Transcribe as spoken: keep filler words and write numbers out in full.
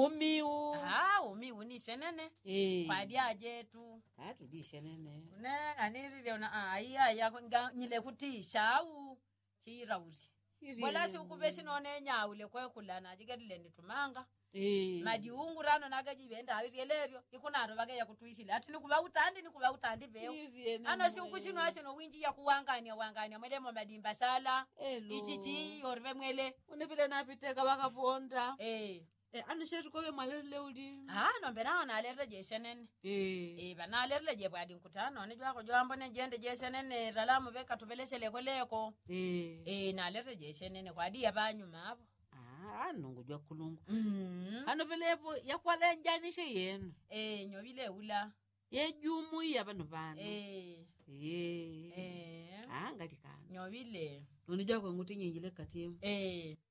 umiu ah umiu ni senene eh kwa dia jetu ah tudi senene ne aniri una aya ya nyile kuti shau chirauri bola si ukubesi none nyaule kwe kulana jigedile nitumanga eh majiungu rano nagaji benda awirielerio ikunaro bage ya kutuishile ati nikuba utandi nikuba utandi beo ano si ukushino asino winji ya kuwangania wangania mwelemo madimba sala ichichi yorbe mwele unepile napiteka bakaponda eh eh ano shetu kobe malerle uli ah no mbena na alerle jesenen eh eh bana alerle je bwadi nkutano ni jwako jwambo ne jende jesenen ralamu beka tubelesele koleko eh eh na alerle jesenen kwa dia banyuma abo ah nongujwa kulungu mhm ano belepo yakwala njanishe yenu eh nyobile ula yejumu yabano bana eh eh eh ah ngalikana nyobile unijwa kwa nguti nyenjile katimu eh